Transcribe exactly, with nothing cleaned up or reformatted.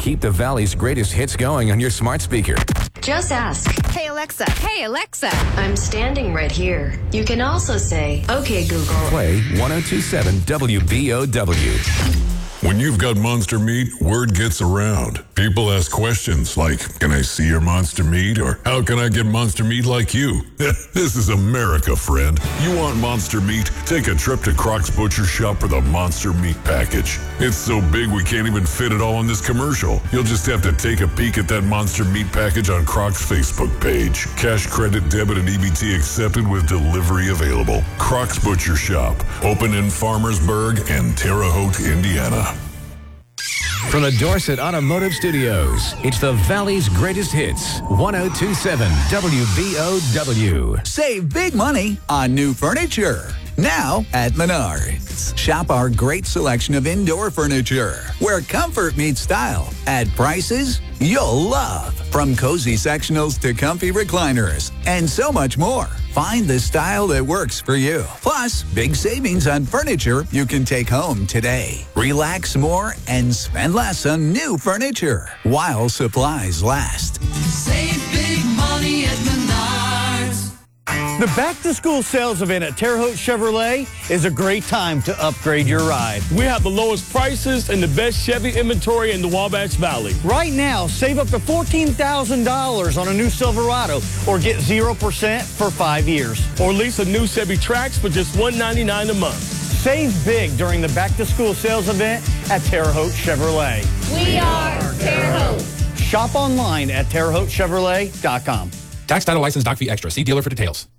keep the Valley's greatest hits going on your smart speaker. Just ask. Hey, Alexa. Hey, Alexa. I'm standing right here. You can also say, okay, Google. Play one oh two seven W B O W. When you've got monster meat, word gets around. People ask questions like, can I see your monster meat? Or how can I get monster meat like you? This is America, friend. You want monster meat? Take a trip to Croc's Butcher Shop for the Monster Meat Package. It's so big we can't even fit it all in this commercial. You'll just have to take a peek at that monster meat package on Croc's Facebook page. Cash, credit, debit, and E B T accepted with delivery available. Croc's Butcher Shop, open in Farmersburg and Terre Haute, Indiana. From the Dorset Automotive Studios, it's the Valley's greatest hits. one oh two seven W B O W. Save big money on new furniture. Now at Menards. Shop our great selection of indoor furniture, where comfort meets style, at prices you'll love. From cozy sectionals to comfy recliners, and so much more. Find the style that works for you. Plus, big savings on furniture you can take home today. Relax more and spend less on new furniture while supplies last. Save big money at Menards. The back-to-school sales event at Terre Haute Chevrolet is a great time to upgrade your ride. We have the lowest prices and the best Chevy inventory in the Wabash Valley. Right now, save up to fourteen thousand dollars on a new Silverado or get zero percent for five years. Or lease a new Chevy Trax for just one hundred ninety-nine dollars a month. Save big during the back-to-school sales event at Terre Haute Chevrolet. We are Terre Haute. Shop online at terre haute chevrolet dot com. Tax, title, license, doc fee extra. See dealer for details.